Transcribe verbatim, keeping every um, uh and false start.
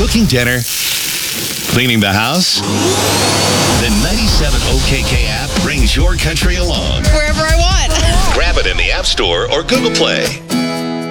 cooking dinner, cleaning the house? The ninety-seven O K K app brings your country along. Wherever I want. Grab it in the App Store or Google Play.